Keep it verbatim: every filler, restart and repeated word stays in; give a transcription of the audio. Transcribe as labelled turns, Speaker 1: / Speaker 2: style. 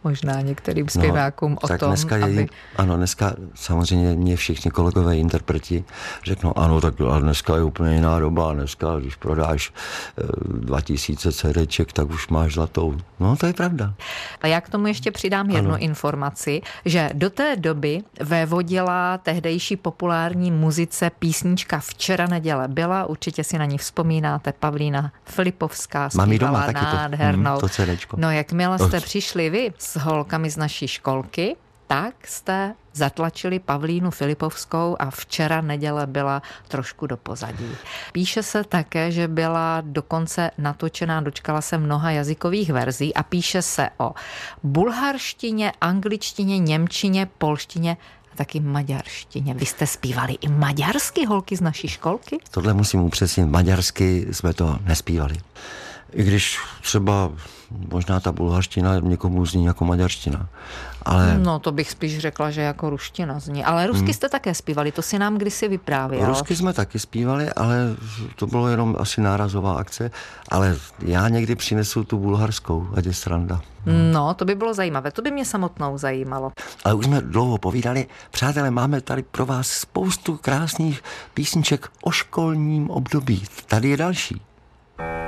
Speaker 1: možná některým zpěvákům no, o
Speaker 2: tak
Speaker 1: tom,
Speaker 2: dneska je,
Speaker 1: aby...
Speaker 2: Ano, dneska samozřejmě mě všichni kolegové interpreti řeknou, ano, tak dneska je úplně jiná doba, dneska, když prodáš dva tisíce CDček, tak už máš zlatou. No, to je pravda.
Speaker 1: A já k tomu ještě přidám jednu ano. informaci, že do té doby vévodila tehdejší populární muzice písnička Včera neděle byla, určitě si na ní vzpomínáte, Pavlína Filipovská zpívala nádhernou.
Speaker 2: To, hmm, to CDčko.
Speaker 1: No, jakmile jste přišli vy s holkami z naší školky, tak jste zatlačili Pavlínu Filipovskou a Včera neděle byla trošku do pozadí. Píše se také, že byla dokonce natočená, dočkala se mnoha jazykových verzí a píše se o bulharštině, angličtině, němčině, polštině a taky maďarštině. Vy jste zpívali i maďarsky, holky z naší školky?
Speaker 2: Tohle musím upřesnit, maďarsky jsme to nespívali. I když třeba možná ta bulharština někomu zní jako maďarština. Ale...
Speaker 1: No, to bych spíš řekla, že jako ruština zní. Ale rusky hmm. jste také zpívali, to si nám kdysi vyprávěl.
Speaker 2: Rusky jsme taky zpívali, ale to bylo jenom asi nárazová akce. Ale já někdy přinesu tu bulharskou, ať je sranda.
Speaker 1: Hmm. No, to by bylo zajímavé, to by mě samotnou zajímalo.
Speaker 2: Ale už jsme dlouho povídali. Přátelé, máme tady pro vás spoustu krásných písniček o školním období. Tady je další.